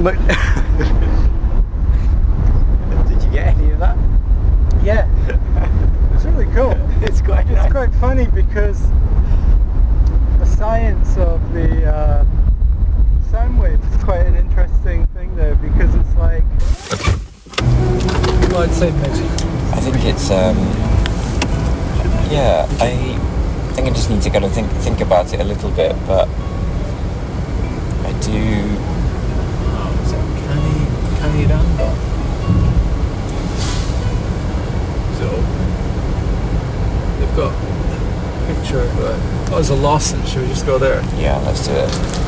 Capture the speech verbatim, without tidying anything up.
But did you get any of that? Yeah, it's really cool. It's quite It's nice. quite funny because the science of the uh, sound waves is quite an interesting thing there, because it's like... Well, I'd say maybe. I think it's, um, yeah, I think I just need to kind of think think about it a little bit, but I do... Is it Canny, Canny Randall? So, they've got a picture, but... Oh, there's a Lawson, should we just go there? Yeah, let's do it.